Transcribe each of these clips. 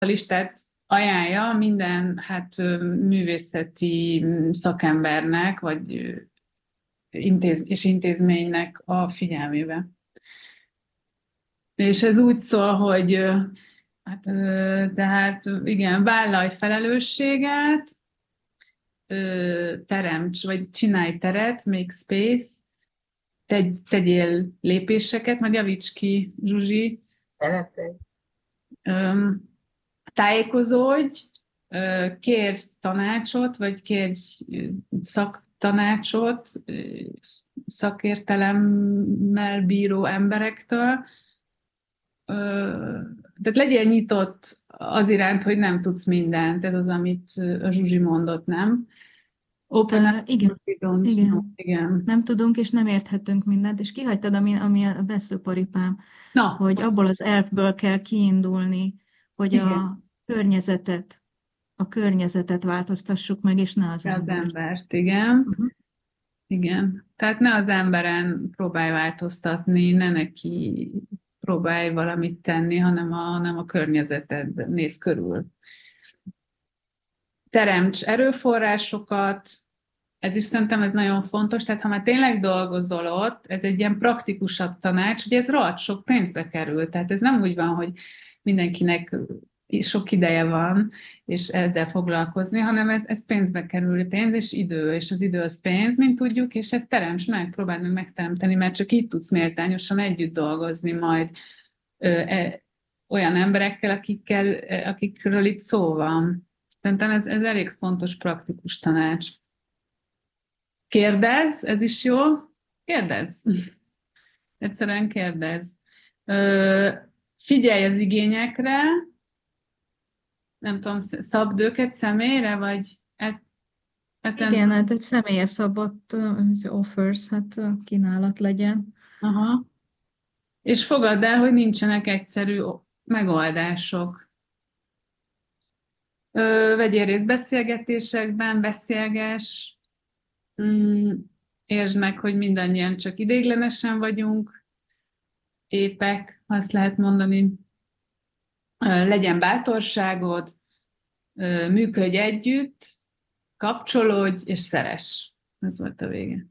a listát ajánlja minden művészeti szakembernek, vagy és intézménynek a figyelmébe. És ez úgy szól, hogy tehát igen, vállalj felelősséget, teremts, vagy csinálj teret, make space, tegyél lépéseket, majd javíts ki, Zsuzsi, Szeretek. tájékozódj, kérj tanácsot, vagy kérj szaktanácsot, szakértelemmel bíró emberektől. Tehát legyél nyitott az iránt, hogy nem tudsz mindent. Ez az, amit a Zsuzsi mondott, nem? Open up, Igen, we don't know. igen. Igen. Nem tudunk és nem érthetünk mindent, és kihagytad, ami a veszőparipám, Na, hogy abból az elfből kell kiindulni, hogy igen, a környezetet változtassuk meg, és ne az az embert. embert, igen. Mhm. Igen. Tehát ne az emberen próbálj változtatni, ne neki próbálj valamit tenni, hanem a környezeted néz körül. Teremts erőforrásokat, ez is szerintem ez nagyon fontos, tehát ha már tényleg dolgozol ott, ez egy ilyen praktikusabb tanács, hogy ez rohadt sok pénzbe kerül, tehát ez nem úgy van, hogy mindenkinek sok ideje van, és ezzel foglalkozni, hanem ez pénzbe kerül, pénz és idő, és az idő az pénz, mint tudjuk, és ezt teremts meg, próbáld meg megteremteni, mert csak így tudsz méltányosan együtt dolgozni majd olyan emberekkel, akikről itt szó van. Szerintem ez elég fontos, praktikus tanács. Kérdezz, ez is jó. Kérdezz. Egyszerűen kérdezz. Figyelj az igényekre, nem tudom, szabd őket személyre, vagy Igen, hát egy személyes szabott offers, kínálat legyen. Aha. És fogadd el, hogy nincsenek egyszerű megoldások. Vegyél részt beszélgetésekben, beszélgess, értsd meg, hogy mindannyian csak ideiglenesen vagyunk, épek, azt lehet mondani. Legyen bátorságod, működj együtt, kapcsolódj és szeress. Ez volt a vége.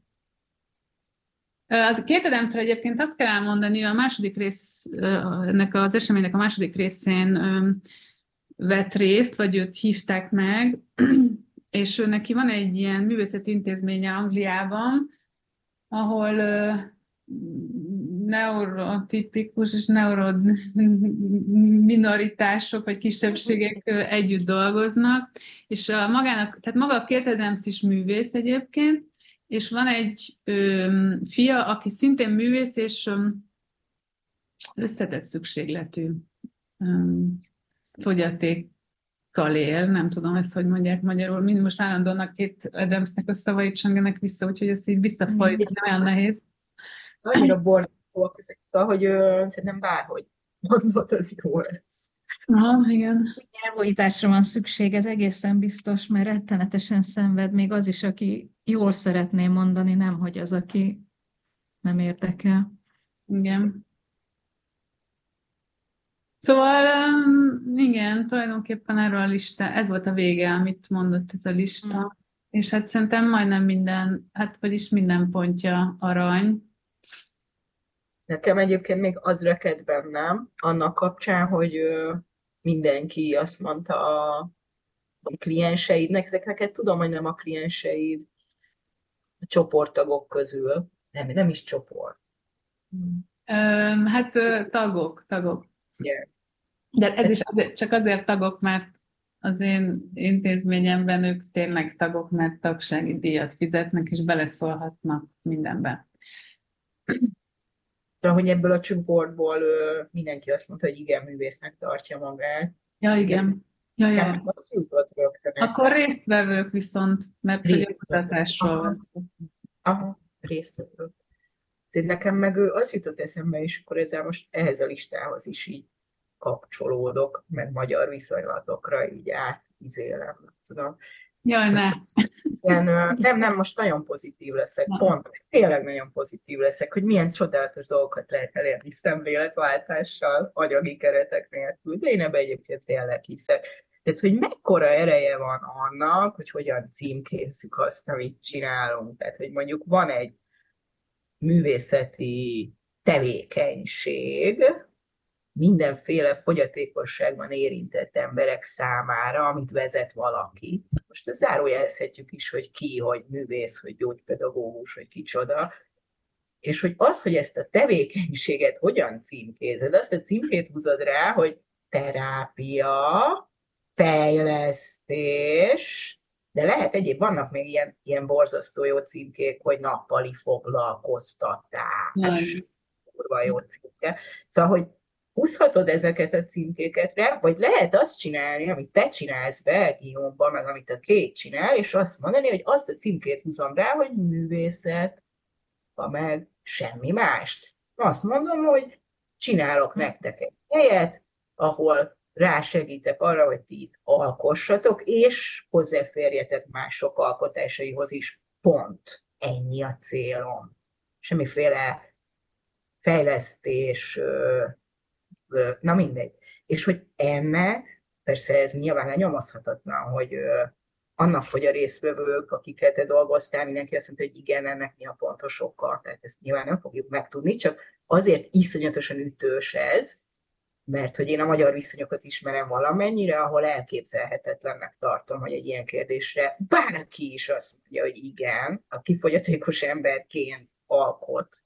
Az a két Adamsre egyébként azt kell elmondani, a második rész, ennek az eseménynek a második részén vett részt, vagy őt hívták meg, és ő neki van egy ilyen művészeti intézménye Angliában, ahol neurotipikus és neurominoritásosak vagy kisebbségek együtt dolgoznak, és tehát maga a Keith Adams is művész egyébként, és van egy fia, aki szintén művész, és összetett szükségletű fogyatékkal él, nem tudom ezt, hogy mondják magyarul, mind most állandóan a Keith Adamsnek a szavait csengenek vissza, úgyhogy ezt így visszafordítani olyan nehéz. Annyira borzasztóak ezek, szóval, hogy szerintem bárhogy mondod, az jó lesz. Aha, igen. Elvojításra van szükség, ez egészen biztos, mert rettenetesen szenved még az is, aki jól szeretné mondani, nem hogy az, aki nem érdekel. Igen. Szóval, igen, tulajdonképpen erről a lista, ez volt a vége, amit mondott ez a lista. És hát szerintem majdnem minden, vagyis minden pontja arany. Nekem egyébként még az reked bennem, annak kapcsán, hogy mindenki azt mondta a klienseidnek, ezek neked tudom, hogy nem a klienseid a csoporttagok közül, nem is csoport. Tagok. Yeah. De ez is csak azért tagok, mert az én intézményemben ők tényleg tagok, mert tagsági díjat fizetnek, és beleszólhatnak mindenbe. De hogy ebből a csoportból mindenki azt mondta, hogy igen, művésznek tartja magát. Ja, igen. Ja. Az jutott rögtön akkor résztvevők viszont, mert hogy a kutatásról van szó. Aha, résztvevők. Szóval nekem meg az jutott eszembe, és akkor ezzel most ehhez a listához is így kapcsolódok, meg magyar viszonylatokra így átizélem, nem tudom. Jaj, ne. Ilyen, nem, most nagyon pozitív leszek, Na. pont, tényleg nagyon pozitív leszek, hogy milyen csodálatos dolgokat lehet elérni szemléletváltással, anyagi keretek nélkül, de én ebben egyébként tényleg hiszek. Tehát, hogy mekkora ereje van annak, hogy hogyan címkézzük azt, amit csinálunk. Tehát, hogy mondjuk van egy művészeti tevékenység, mindenféle fogyatékosságban érintett emberek számára, amit vezet valaki. Most ezt zárójelezhetjük is, hogy ki, hogy művész, hogy gyógypedagógus, hogy kicsoda. És hogy az, hogy ezt a tevékenységet hogyan címkézed, azt a címkét húzod rá, hogy terápia, fejlesztés, de lehet egyéb, vannak még ilyen borzasztó jó címkék, hogy nappali foglalkoztatás, kurva jó címke. Szóval, hogy húzhatod ezeket a címkéket rá, vagy lehet azt csinálni, amit te csinálsz Belgiumban, meg amit a Kate csinál, és azt mondani, hogy azt a címkét húzom rá, hogy művészet, meg semmi mást. Azt mondom, hogy csinálok nektek egy helyet, ahol rásegítek arra, hogy ti itt alkossatok, és hozzáférjetek mások alkotásaihoz is. Pont. Ennyi a célom. Semmiféle fejlesztés, na mindegy. És hogy ennek, persze ez nyilván lenyomozhatatlan, hogy annak, hogy a résztvevők, akikkel te dolgoztál, mindenki azt mondta, hogy igen, ennek mi a pontos oka. Tehát ezt nyilván nem fogjuk megtudni, csak azért iszonyatosan ütős ez, mert hogy én a magyar viszonyokat ismerem valamennyire, ahol elképzelhetetlennek tartom, hogy egy ilyen kérdésre bárki is azt mondja, hogy igen, aki fogyatékos emberként alkot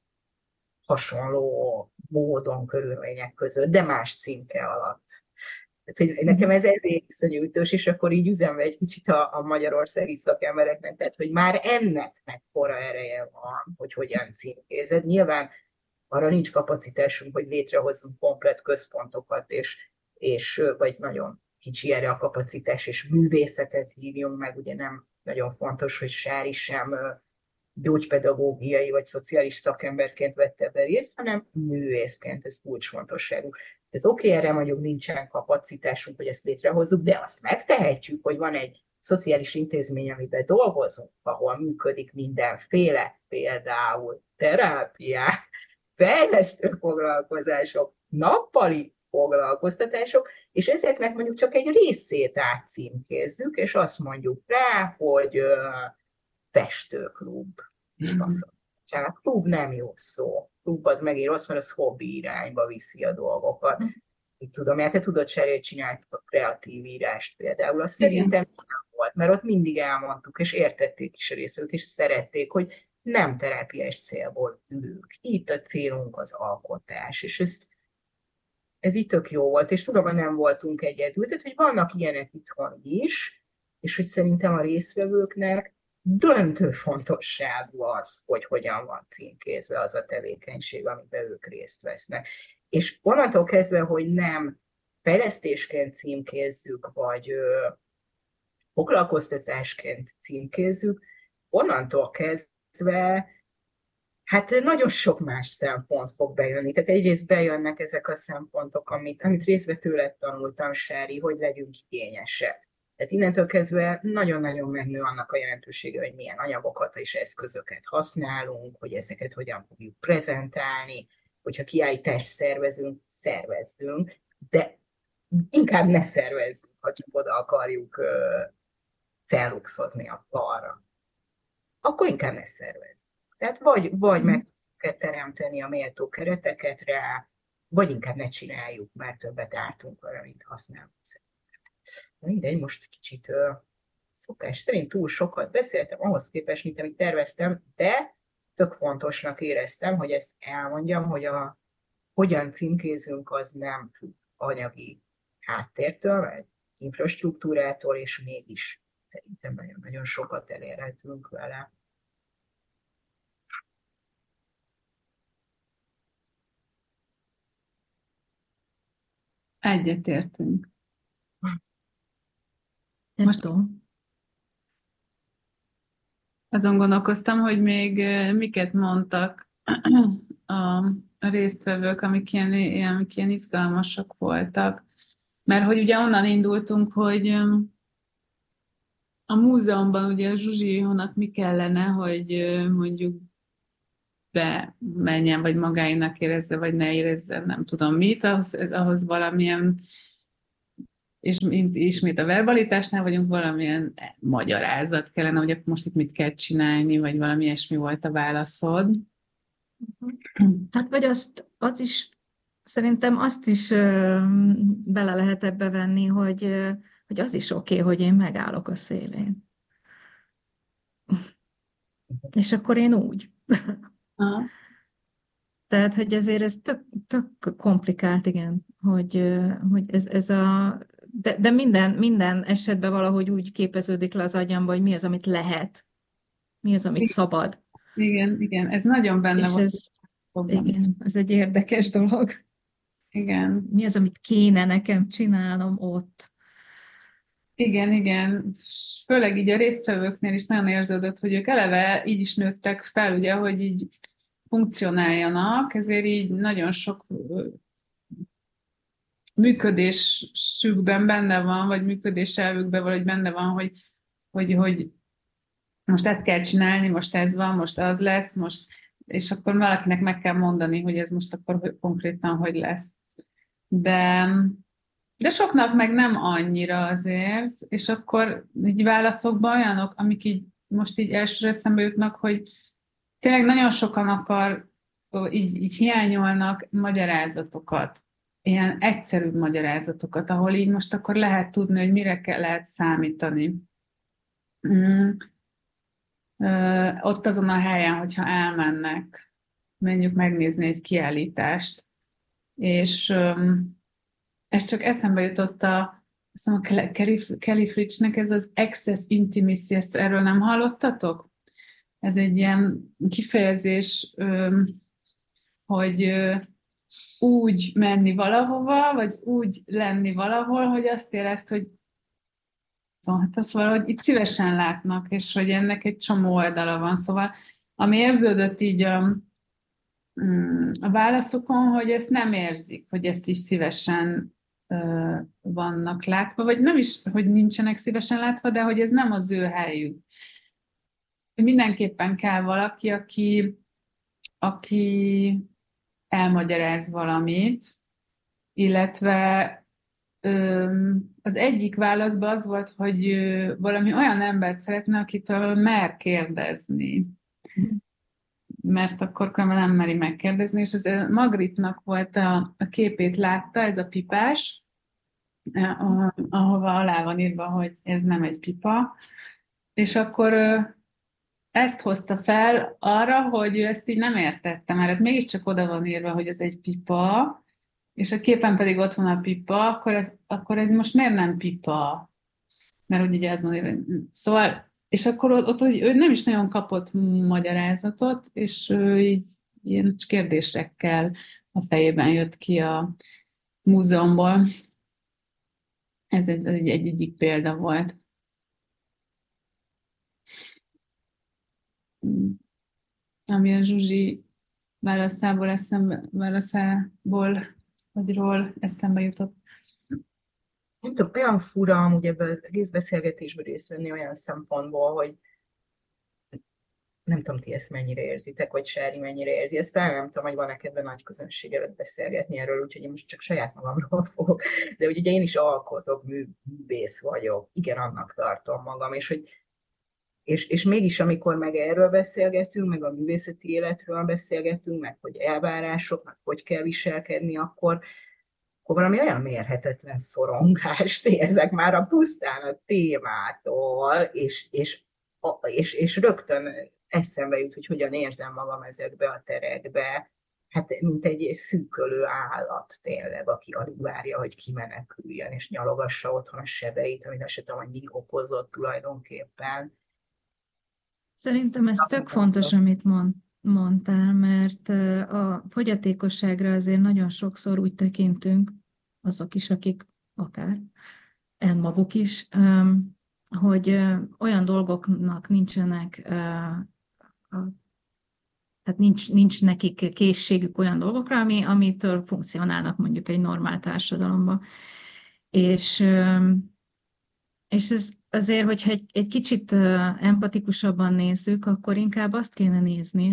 hasonló módon, körülmények között, de más címke alatt. Tehát, hogy nekem ez ezért iszonyú ütős, és akkor így üzenve egy kicsit a magyarországi szakembereknek, tehát, hogy már ennek mekkora ereje van, hogy hogyan címkézed. Nyilván arra nincs kapacitásunk, hogy létrehozzunk komplett központokat, és vagy nagyon kicsi erre a kapacitás, és művészeket hívjunk meg, ugye nem nagyon fontos, hogy Sári sem gyógypedagógiai vagy szociális szakemberként vette be részt, hanem művészként, ez kulcsfontosságú. Tehát oké, erre mondjuk nincsen kapacitásunk, hogy ezt létrehozzuk, de azt megtehetjük, hogy van egy szociális intézmény, amiben dolgozunk, ahol működik mindenféle, például terápiák, fejlesztő foglalkozások, nappali foglalkoztatások, és ezeknek mondjuk csak egy részét átcímkézzük, és azt mondjuk rá, hogy festőklub. A klub nem jó szó. Klub az megint rossz, mert az hobbi irányba viszi a dolgokat. Így tudom, mert te tudod, Serét csináltuk a kreatív írást például. Azt szerintem nem volt, mert ott mindig elmondtuk, és értették is a részvevők, és szerették, hogy nem terápiás célból ülünk. Itt a célunk az alkotás, és ez így tök jó volt, és tudom, hogy nem voltunk egyedül, tehát hogy vannak ilyenek itthon is, és hogy szerintem a részvevőknek döntő fontosságú az, hogy hogyan van címkézve az a tevékenység, amiben ők részt vesznek. És onnantól kezdve, hogy nem fejlesztésként címkézzük, vagy foglalkoztatásként címkézzük, onnantól kezdve hát nagyon sok más szempont fog bejönni. Tehát egyrészt bejönnek ezek a szempontok, amit részben tőled tanultam, Sári, hogy legyünk igényesek. Tehát innentől kezdve nagyon-nagyon megnő annak a jelentősége, hogy milyen anyagokat és eszközöket használunk, hogy ezeket hogyan fogjuk prezentálni, hogyha kiállítást szervezzünk, de inkább ne szervezzünk, ha csak oda akarjuk celluxozni a falra. Akkor inkább ne szervezzünk. Tehát vagy meg tudjuk teremteni a méltó kereteket rá, vagy inkább ne csináljuk, mert többet ártunk vele, mint használunk. Mindegy, most kicsit szokás szerint túl sokat beszéltem ahhoz képest, mint amit terveztem, de tök fontosnak éreztem, hogy ezt elmondjam, hogy hogyan címkézünk, az nem függ anyagi háttértől, vagy infrastruktúrától, és mégis szerintem nagyon-nagyon sokat elérhetünk vele. Egyetértünk. Most tudom. Azon gondolkoztam, hogy még miket mondtak a résztvevők, amik ilyen izgalmasak voltak. Mert hogy ugye onnan indultunk, hogy a múzeumban ugye a Zsuzsihonak mi kellene, hogy mondjuk bemenjen, vagy magáinak érezze, vagy ne érezze, nem tudom mit, ahhoz valamilyen, és ismét a verbalitásnál vagyunk, valamilyen magyarázat kellene, hogy akkor most itt mit kell csinálni, vagy valami ilyesmi volt a válaszod. Hát vagy az is, szerintem azt is bele lehet ebbe venni, hogy az is oké, hogy én megállok a szélén. És akkor én úgy. Aha. Tehát, hogy ezért ez tök komplikált, igen, hogy ez de minden esetben valahogy úgy képeződik le az agyamba, hogy mi az, amit lehet, mi az, amit szabad. Igen, ez nagyon benne És volt. igen, ez egy érdekes dolog. Igen. Mi az, amit kéne nekem csinálnom ott. Igen. Főleg így a résztvevőknél is nagyon érződött, hogy ők eleve így is nőttek fel, ugye, hogy így funkcionáljanak, ezért így nagyon sok működésükben benne van, vagy működéselvükben valahogy benne van, hogy most ezt kell csinálni, most ez van, most az lesz, most, és akkor valakinek meg kell mondani, hogy ez most akkor konkrétan hogy lesz. De soknak meg nem annyira azért, és akkor így válaszokban olyanok, amik így most így elsőre eszembe jutnak, hogy tényleg nagyon sokan így hiányolnak magyarázatokat, ilyen egyszerűbb magyarázatokat, ahol így most akkor lehet tudni, hogy mire lehet számítani. Ott azon a helyen, hogyha elmennek, menjünk megnézni egy kiállítást, és ez csak eszembe jutott a Kelly Fritchnek ez az Access Intimacy, erről nem hallottatok? Ez egy ilyen kifejezés, hogy úgy menni valahova, vagy úgy lenni valahol, hogy azt érezd, hogy szóval, hát azt valahogy itt szívesen látnak, és hogy ennek egy csomó oldala van. Szóval ami érződött így a válaszokon, hogy ezt nem érzik, hogy ezt is szívesen vannak látva, vagy nem is, hogy nincsenek szívesen látva, de hogy ez nem az ő helyük. Mindenképpen kell valaki, aki elmagyaráz valamit, illetve az egyik válaszban az volt, hogy valami olyan embert szeretne, akitől mer kérdezni. Mert akkor nem meri megkérdezni, és ez Magritnak volt a képét látta, ez a pipás, ahova alá van írva, hogy ez nem egy pipa, és akkor ezt hozta fel arra, hogy ő ezt így nem értette, mert mégiscsak oda van írva, hogy ez egy pipa, és a képen pedig ott van a pipa, akkor ez most miért nem pipa? Mert ugye az van írva. Szóval, és akkor ott hogy ő nem is nagyon kapott magyarázatot, és ő így ilyen kérdésekkel a fejében jött ki a múzeumból. Ez egy egyik példa volt. Ami a Zsuzsi válaszából eszembe jutott. Nem tudom, olyan fura amúgy ebből az egész beszélgetésből részt venni olyan szempontból, hogy nem tudom, ti ezt mennyire érzitek, vagy Sári mennyire érzi. Ezt fel nem tudom, hogy van-e ebben nagy közönség előtt beszélgetni erről, úgyhogy én most csak saját magamról fogok. De ugye én is alkotok, művész vagyok. Igen, annak tartom magam. És mégis, amikor meg erről beszélgetünk, meg a művészeti életről beszélgetünk, meg hogy elvárások, meg hogy kell viselkedni, akkor valami olyan mérhetetlen szorongást érzek már a pusztán a témától, és rögtön eszembe jut, hogy hogyan érzem magam ezekbe a terekbe, hát mint egy szűkölő állat tényleg, aki alig várja, hogy kimeneküljön, és nyalogassa otthon a sebeit, amit azt sem tudom, hogy mi okozott tulajdonképpen. Szerintem ez tök fontos, amit mondtál, mert a fogyatékosságra azért nagyon sokszor úgy tekintünk, azok is, akik akár maguk is, hogy olyan dolgoknak nincsenek, tehát nincs nekik készségük olyan dolgokra, amitől funkcionálnak mondjuk egy normál társadalomban. És És ez azért, hogyha egy kicsit empatikusabban nézzük, akkor inkább azt kéne nézni,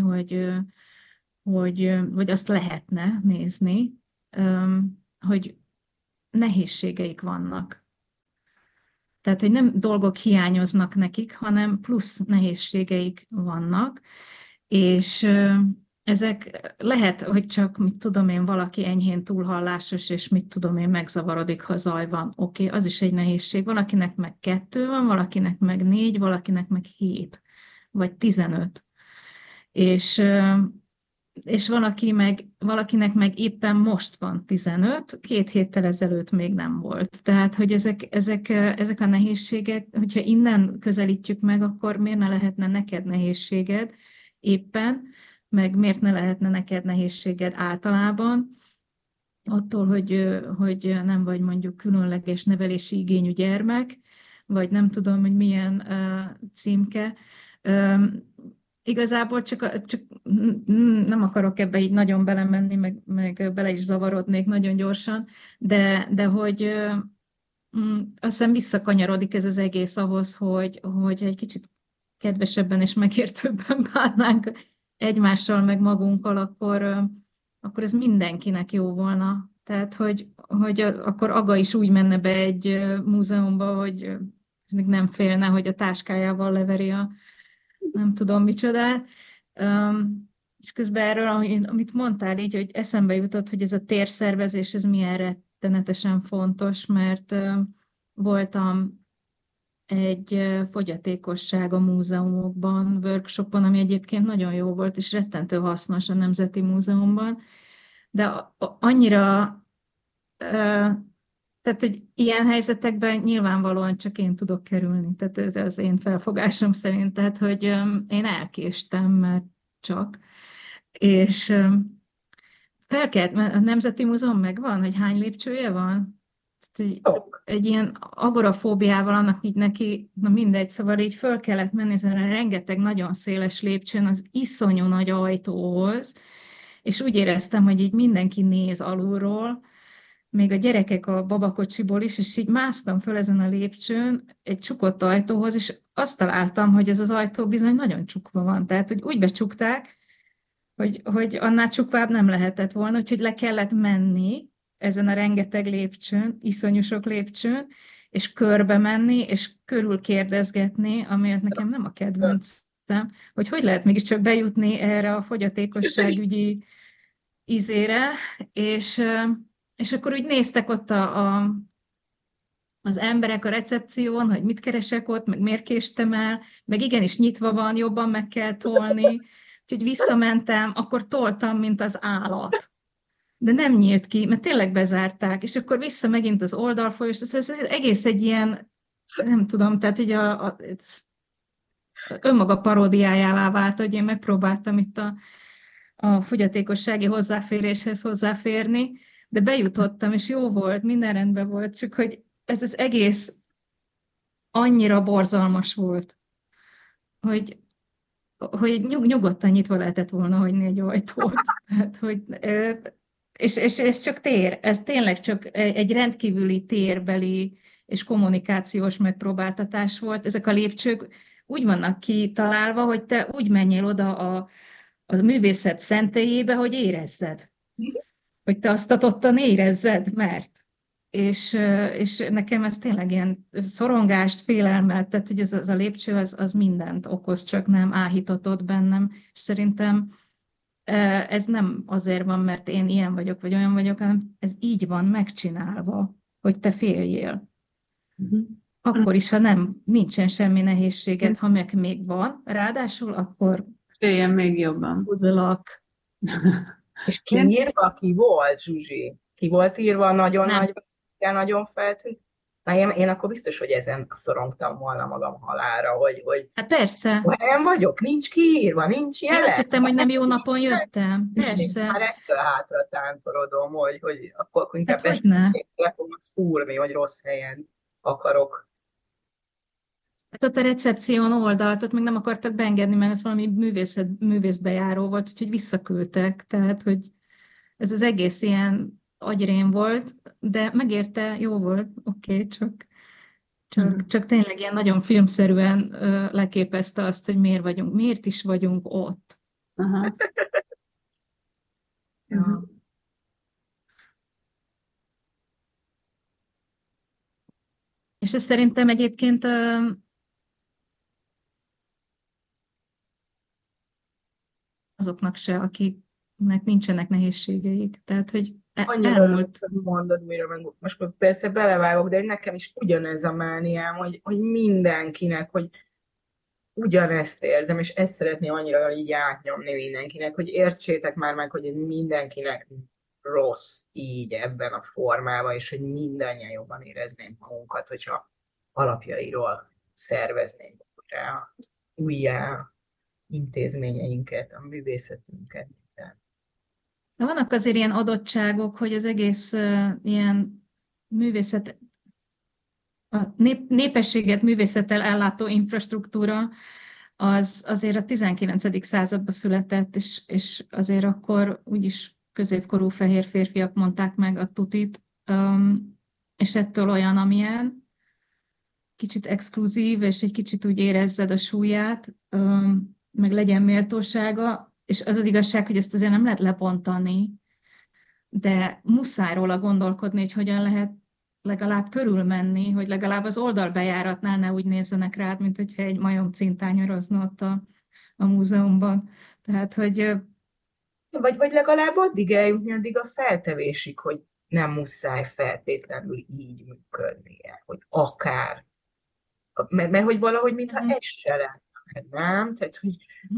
vagy azt lehetne nézni, hogy nehézségeik vannak. Tehát, hogy nem dolgok hiányoznak nekik, hanem plusz nehézségeik vannak, és ezek lehet, hogy csak, mit tudom én, valaki enyhén túlhallásos, és mit tudom én, megzavarodik, ha zaj van. Oké, az is egy nehézség. Valakinek meg 2 van, valakinek meg 4, valakinek meg 7, vagy 15. És és valakinek meg éppen most van 15, 2 héttel ezelőtt még nem volt. Tehát, hogy ezek a nehézségek, hogyha innen közelítjük meg, akkor miért ne lehetne neked nehézséged éppen, meg miért ne lehetne neked nehézséged általában, attól, hogy nem vagy mondjuk különleges nevelési igényű gyermek, vagy nem tudom, hogy milyen címke. Igazából csak nem akarok ebbe így nagyon belemenni, meg bele is zavarodnék nagyon gyorsan, de hogy azt hiszem visszakanyarodik ez az egész ahhoz, hogy egy kicsit kedvesebben és megértőbben bánnánk egymással, meg magunkkal, akkor ez mindenkinek jó volna. Tehát, hogy akkor Aga is úgy menne be egy múzeumba, hogy nem félne, hogy a táskájával leveri a nem tudom micsodát. És közben erről, amit mondtál így, hogy eszembe jutott, hogy ez a térszervezés, ez milyen rettenetesen fontos, mert voltam egy fogyatékosság a múzeumokban, workshopon, ami egyébként nagyon jó volt, és rettentő hasznos a Nemzeti Múzeumban, de annyira, tehát, hogy ilyen helyzetekben nyilvánvalóan csak én tudok kerülni, tehát ez az én felfogásom szerint, tehát, hogy én elkéstem, mert csak, és fel kellett, mert a Nemzeti Múzeum megvan, hogy hány lépcsője van? Tehát egy ilyen agorafóbiával annak így neki, na mindegy, szóval így föl kellett menni ezen a rengeteg nagyon széles lépcsőn az iszonyú nagy ajtóhoz, és úgy éreztem, hogy így mindenki néz alulról, még a gyerekek a babakocsiból is, és így másztam föl ezen a lépcsőn egy csukott ajtóhoz, és azt találtam, hogy ez az ajtó bizony nagyon csukva van. Tehát, hogy úgy becsukták, hogy annál csukvább nem lehetett volna, úgyhogy le kellett menni ezen a rengeteg lépcsőn, iszonyú sok lépcsőn, és körbe menni, és körül kérdezgetni, amiért nekem nem a kedvencem, hogy lehet mégiscsak bejutni erre a fogyatékosságügyi izére, és akkor úgy néztek ott az emberek a recepción, hogy mit keresek ott, meg miért késtem el, meg igenis nyitva van, jobban meg kell tolni. Úgyhogy visszamentem, akkor toltam, mint az állat. De nem nyílt ki, mert tényleg bezárták, és akkor vissza megint az oldalfolyós, ez egész egy ilyen, nem tudom, tehát így önmaga paródiájává vált, hogy én megpróbáltam itt a fogyatékossági hozzáféréshez hozzáférni, de bejutottam, és jó volt, minden rendben volt, csak hogy ez az egész annyira borzalmas volt, hogy nyugodtan nyitva lehetett volna hagyni egy ajtót. Tehát, hogy, és ez csak tér, ez tényleg csak egy rendkívüli térbeli és kommunikációs megpróbáltatás volt. Ezek a lépcsők úgy vannak kitalálva, hogy te úgy menjél oda a művészet szentélyébe, hogy érezzed. Hogy te azt adottan érezzed, mert. És nekem ez tényleg ilyen szorongást, félelmet, tehát hogy ez a lépcső az mindent okoz, csak nem áhítatott bennem. És szerintem ez nem azért van, mert én ilyen vagyok, vagy olyan vagyok, hanem ez így van megcsinálva, hogy te féljél. Akkor is, ha nincsen semmi nehézséged, ha meg még van, ráadásul akkor féljen még jobban. Udolak. És kiírva ki volt, Zsuzsi? Ki volt írva nagyon nagy, nagyon feltűnt? Na, én akkor biztos, hogy ezen szorongtam volna magam halálra, hogy hát persze. Helyen vagyok, nincs kiírva, nincs jelen. Én azt hittem, hogy nem jó napon jöttem. Persze. Már ettől hátra tántorodom, hogy akkor inkább hát le fognak szúrni, hogy rossz helyen akarok. Hát ott a recepción oldalt, ott még nem akartak beengedni, mert ez valami művészbejáró volt, úgyhogy visszaküldtek. Tehát, hogy ez az egész ilyen agyrém volt, de megérte, jó volt, oké, csak Csak tényleg ilyen nagyon filmszerűen leképezte azt, hogy miért is vagyunk ott. Aha. Ja. És ez szerintem egyébként azoknak se, akiknek nincsenek nehézségeik. Tehát, hogy Annyira örülök, elmúlt. hogy mondod újra, meg most meg persze belevágok, de nekem is ugyanez a mániám, hogy mindenkinek, hogy ugyanezt érzem, és ezt szeretném annyira így átnyomni mindenkinek, hogy értsétek már meg, hogy mindenkinek rossz így ebben a formában, és hogy mindannyian jobban éreznénk magunkat, hogyha alapjairól szerveznénk újjá intézményeinket, a művészetünket. De vannak azért ilyen adottságok, hogy az egész ilyen művészet, a népességet művészettel ellátó infrastruktúra az azért a 19. században született, és azért akkor úgyis középkorú fehér férfiak mondták meg a tutit, és ettől olyan, amilyen, kicsit exkluzív, és egy kicsit úgy érezzed a súlyát, meg legyen méltósága, és az az igazság, hogy ezt azért nem lehet lebontani, de muszáj róla gondolkodni, hogy hogyan lehet legalább körülmenni, hogy legalább az oldalbejáratnál ne úgy nézzenek rád, mint hogyha egy majom tányérozna ott a múzeumban. Tehát, hogy Vagy legalább addig eljutni, addig a feltevésig, hogy nem muszáj feltétlenül így működnie, hogy akár. Mert hogy valahogy mintha ez se lenne meg, nem? Tehát, hogy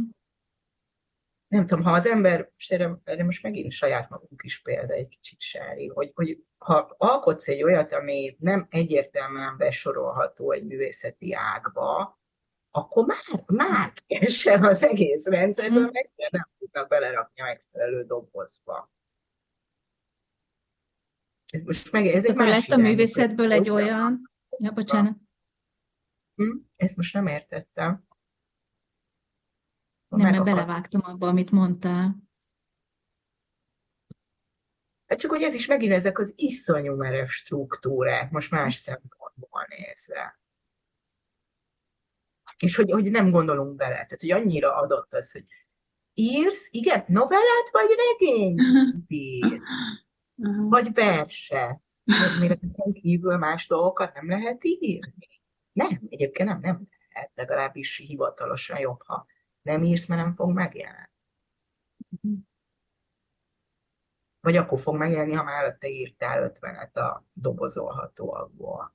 nem tudom, ha az ember, és erre most megint saját magunk is példa egy kicsit, Sári, hogy ha alkotsz egy olyat, ami nem egyértelműen besorolható egy művészeti ágba, akkor már kiesel az egész rendszerből, meg nem tudnak belerakni a megfelelő dobozba. Ez egy akkor más lett a irányú művészetből egy példa. olyan... Ja, bocsánat. Ezt most nem értettem. Nem, mert belevágtam abba, amit mondtál. Hát csak hogy ez is megint ezek az iszonyú merev struktúrák, most más szempontból nézve. És hogy nem gondolunk bele. Tehát, hogy annyira adott az, hogy írsz, igen, novellát vagy regényt? Vagy verset? Méreteken kívül más dolgokat nem lehet írni? Nem, egyébként nem lehet, legalábbis hivatalosan jobb, ha nem írsz, mert nem fog megjelenni. Vagy akkor fog megjelenni, ha már előtte írtál 50-et a dobozolhatóakból.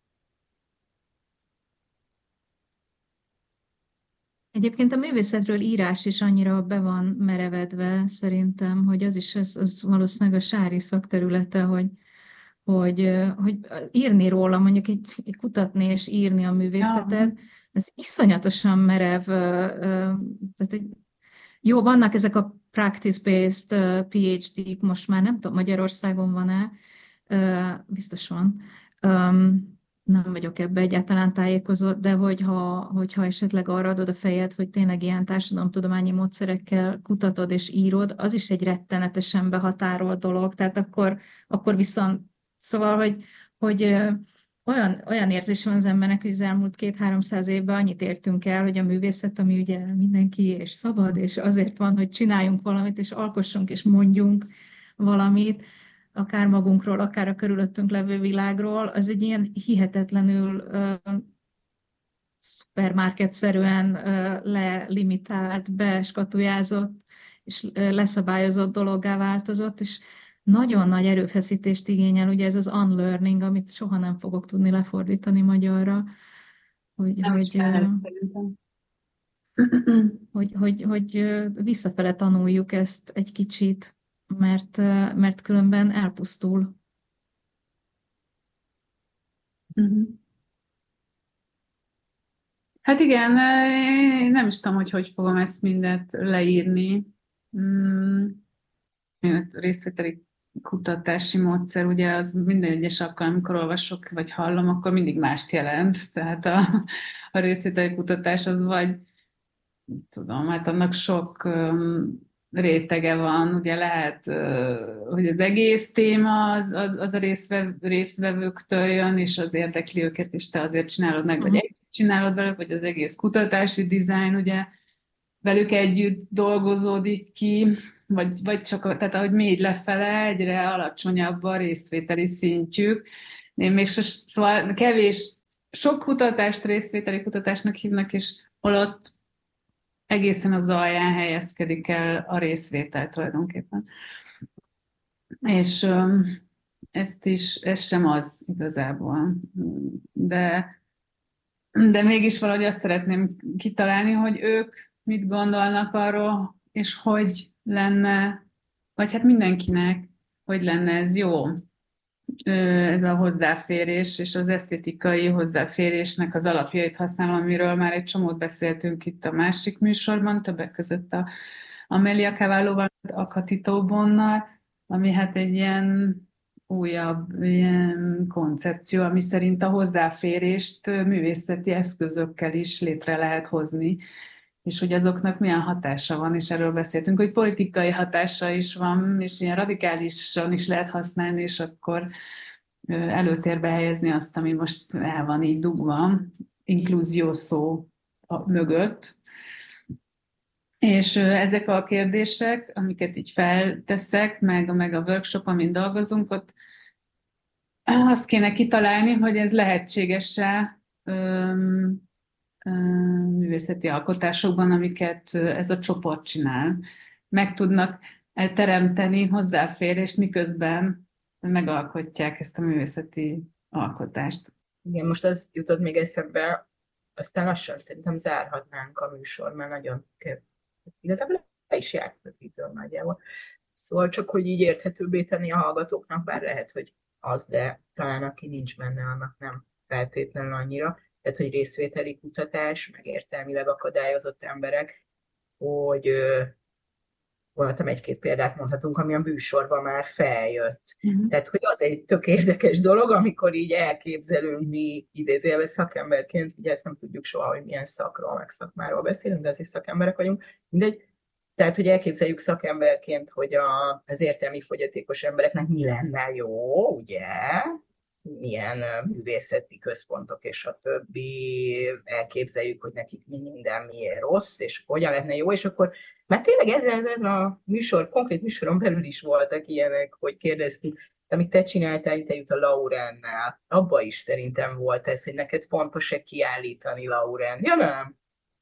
Egyébként a művészetről írás is annyira be van merevedve, szerintem, hogy az valószínűleg a Sári szakterülete, hogy írni róla, mondjuk kutatni és írni a művészetet, ez iszonyatosan merev. Tehát, jó, vannak ezek a practice-based PhD-k, most már nem tudom, Magyarországon van-e, biztos van. Nem vagyok ebbe egyáltalán tájékozott, de hogyha esetleg arra adod a fejed, hogy tényleg ilyen társadalomtudományi módszerekkel kutatod és írod, az is egy rettenetesen behatárolt dolog. Tehát akkor viszont, szóval, hogy olyan érzés van az embernek, hogy az elmúlt 200-300 évben annyit értünk el, hogy a művészet, ami ugye mindenki és szabad, és azért van, hogy csináljunk valamit, és alkossunk, és mondjunk valamit, akár magunkról, akár a körülöttünk levő világról, az egy ilyen hihetetlenül szupermarket-szerűen lelimitált, beskatujázott és leszabályozott dologgá változott, és nagyon nagy erőfeszítést igényel, ugye ez az unlearning, amit soha nem fogok tudni lefordítani magyarra, hogy visszafele tanuljuk ezt egy kicsit, mert különben elpusztul. Hát igen, én nem is tudom, hogy fogom ezt mindet leírni. Részvételi kutatási módszer, ugye az minden egyes alkalom, amikor olvasok vagy hallom, akkor mindig mást jelent. Tehát a részvételi kutatás az vagy, tudom, hát annak sok rétege van. Ugye lehet, hogy az egész téma az a részvevőktől jön, és az érdekli őket, és te azért csinálod meg, vagy együtt csinálod velük, vagy az egész kutatási dizájn, ugye velük együtt dolgozódik ki, vagy csak, tehát ahogy mégy lefele, egyre alacsonyabb a részvételi szintjük. Én még szóval kevés, sok kutatást részvételi kutatásnak hívnak, és holott egészen az alján helyezkedik el a részvétel tulajdonképpen. És ez sem az igazából. De mégis valahogy azt szeretném kitalálni, hogy ők mit gondolnak arról, és hogy lenne, vagy hát mindenkinek, hogy lenne ez jó. Ez a hozzáférés, és az esztétikai hozzáférésnek az alapjait használom, amiről már egy csomót beszéltünk itt a másik műsorban, többek között a Amelia Cavallo-val, a Katitó Bonnal, ami hát egy ilyen újabb ilyen koncepció, ami szerint a hozzáférést művészeti eszközökkel is létre lehet hozni, és hogy azoknak milyen hatása van, és erről beszéltünk, hogy politikai hatása is van, és ilyen radikálisan is lehet használni, és akkor előtérbe helyezni azt, ami most el van így dugva, inkluzió szó mögött. És ezek a kérdések, amiket így felteszek, meg a workshop, amin dolgozunk, ott azt kéne kitalálni, hogy ez lehetséges-e művészeti alkotásokban, amiket ez a csoport csinál. Meg tudnak teremteni hozzáférést, miközben megalkotják ezt a művészeti alkotást. Igen, most az jutott még eszembe, aztán lassan szerintem zárhatnánk a műsor, mert nagyon igazából le is járt az idő nagyjából. Szóval csak, hogy így érthetőbbé tenni a hallgatóknak, bár lehet, hogy az, de talán aki nincs benne, annak nem feltétlenül annyira. Tehát, hogy részvételi kutatás, meg értelmileg akadályozott emberek, hogy voltam egy-két példát mondhatunk, ami a műsorban már feljött. Tehát, hogy az egy tök érdekes dolog, amikor így elképzelünk mi idézőjelben szakemberként, ugye ezt nem tudjuk soha, hogy milyen szakról, meg szakmáról beszélünk, de azért szakemberek vagyunk, mindegy. Tehát, hogy elképzeljük szakemberként, hogy az értelmi fogyatékos embereknek mi lenne jó, ugye? Milyen művészeti központok és a többi, elképzeljük, hogy nekik minden miért rossz, és hogyan lehetne jó, és akkor mert tényleg ezen a konkrét műsoron belül is voltak ilyenek, hogy kérdeztük, amit te csináltál interjút a Laurennel, abban is szerintem volt ez, hogy neked fontos-e kiállítani Lauren. Ja, nem.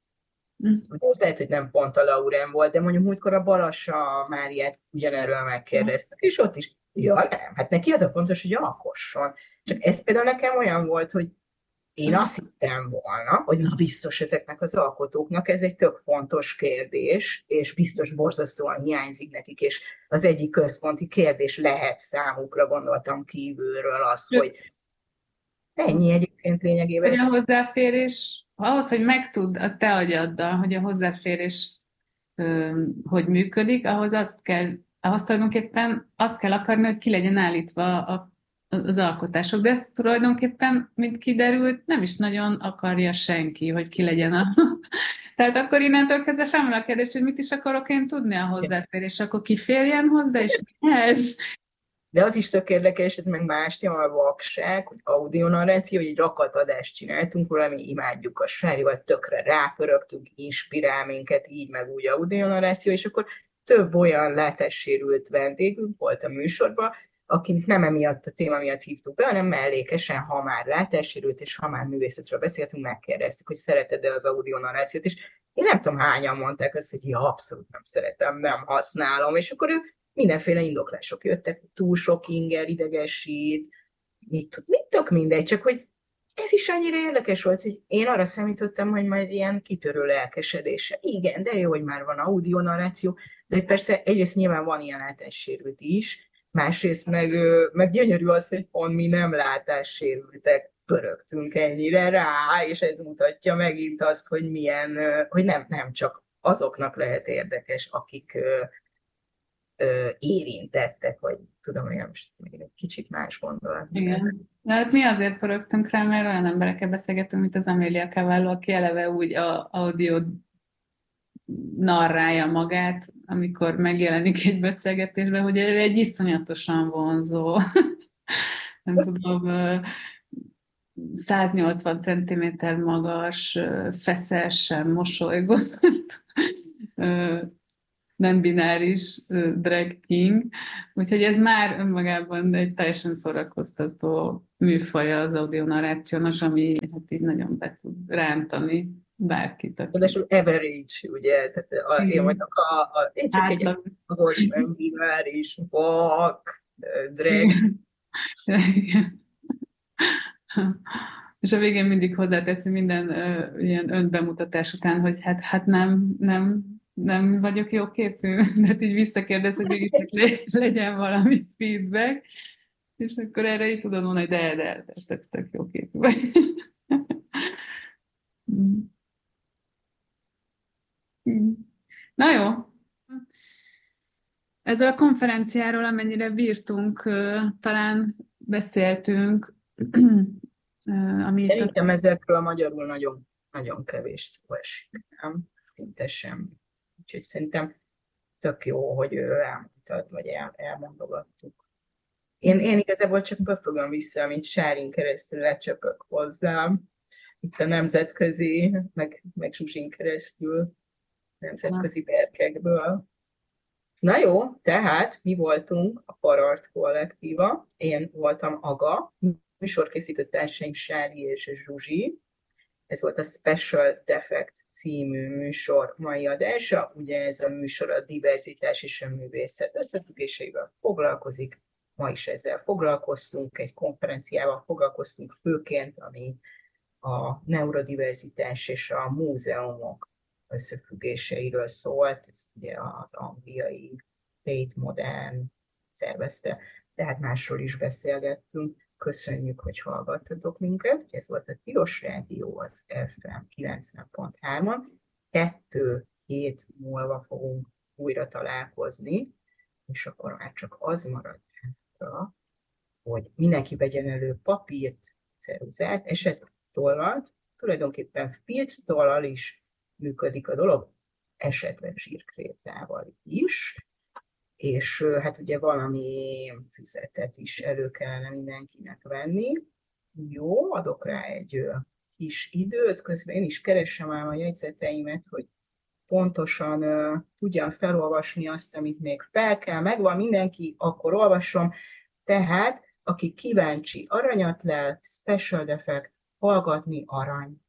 Ez lehet, hogy nem pont a Lauren volt, de mondjuk múltkor a Balassa Máriát ugyanerről megkérdeztek, és ott is, ja nem, hát neki az a fontos, hogy alkosson. Csak ez például nekem olyan volt, hogy én azt hittem volna, hogy na biztos ezeknek az alkotóknak ez egy tök fontos kérdés, és biztos borzasztóan hiányzik nekik, és az egyik központi kérdés lehet számukra, gondoltam kívülről az, hogy ennyi egyébként lényegében. Hogy a hozzáférés, ahhoz, hogy megtudd a te agyaddal, hogy a hozzáférés hogy működik, ahhoz tulajdonképpen azt kell akarni, hogy ki legyen állítva az alkotások, de tulajdonképpen, mint kiderült, nem is nagyon akarja senki, hogy ki legyen Tehát akkor innentől kezdve felmerül a kérdés, hogy mit is akarok én tudni a hozzáférés, akkor kiférjen hozzá, és mi ez? De az is tök érdekes, ez meg más téma, a vakság, hogy audionarráció, hogy egy rakatadást csináltunk, valami imádjuk a Sárival, tökre rápörögtünk, inspirál minket, így meg úgy audionarráció, és akkor több olyan látássérült vendégünk volt a műsorban, akinek nem emiatt a téma miatt hívtuk be, hanem mellékesen, ha már látássérült, és ha már művészetről beszéltünk, megkérdeztük, hogy szereted-e az audionarrációt, és én nem tudom, hányan mondták azt, hogy ja, abszolút nem szeretem, nem használom, és akkor ő mindenféle indoklások jöttek, túl sok inger, idegesít, mit tök mindegy, csak hogy ez is annyira érdekes volt, hogy én arra számítottam, hogy majd ilyen kitörő lelkesedése. Igen, de jó, hogy már van audionarráció, de persze egyrészt nyilván van ilyen látássérült is, másrészt meg gyönyörű az, hogy pont mi nem látássérültek pörögtünk ennyire rá, és ez mutatja megint azt, hogy milyen, hogy nem csak azoknak lehet érdekes, akik érintettek, vagy tudom, hogy most még egy kicsit más gondolat. Igen. De hát mi azért pörögtünk rá, mert olyan emberekkel beszélgetünk, mint az Amelia Cavallo, aki eleve úgy audio narrálja magát, amikor megjelenik egy beszélgetésben, hogy ő egy iszonyatosan vonzó, nem tudom, 180 cm magas, feszesen mosolygott, nem bináris drag king, úgyhogy ez már önmagában egy teljesen szórakoztató műfaja az audionarrációnak, ami hát így nagyon be tud rántani bárkit, aki... Ráadásul average, ugye, tehát én vagyok én csak egy magas, nem bináris, vak, drag. Igen. És a végén mindig hozzáteszi minden ilyen önbemutatás után, hogy hát nem vagyok jóképű, de hát így visszakérdez, hogy mégis legyen valami feedback, és akkor erre így tudod mondani, hogy de tök jóképű vagy. Na jó. Ezzel a konferenciáról, amennyire bírtunk, talán beszéltünk. Szerintem ezekről magyarul nagyon, nagyon kevés szó esik, nem? Szinte semmi. Úgyhogy szerintem tök jó, hogy elmondtad, vagy elmondogattuk. Én igazából csak befogom vissza, amit Sárin keresztül lecsöpök hozzám, itt a nemzetközi, meg Zsuzsin keresztül nemzetközi berkekből. Na jó, tehát mi voltunk a Parart kollektíva, én voltam Aga, műsorkészítő társaim Sári és Zsuzsi. Ez volt a Special Defect című műsor mai adása. Ugye ez a műsor a diverzitás és a művészet összefüggéseivel foglalkozik. Ma is ezzel foglalkoztunk, egy konferenciával foglalkoztunk főként, ami a neurodiverzitás és a múzeumok összefüggéseiről szólt. Ezt ugye az angliai Tate Modern szervezte, tehát másról is beszélgettünk. Köszönjük, hogy hallgattatok minket. Ez volt a Tilos Rádió, az FM 90.3-on. 2 hét múlva fogunk újra találkozni, és akkor már csak az marad hátra, hogy mindenki vegyen elő papírt, ceruzát, esettollalt, tulajdonképpen filctollal is működik a dolog, esetleg zsírkrétával is, és hát ugye valami füzetet is elő kellene mindenkinek venni. Jó, adok rá egy kis időt, közben én is keresem ám a jegyzeteimet, hogy pontosan tudjam felolvasni azt, amit még fel kell. Megvan mindenki, akkor olvasom. Tehát, aki kíváncsi, aranyat lel, Special Defect, hallgatni arany.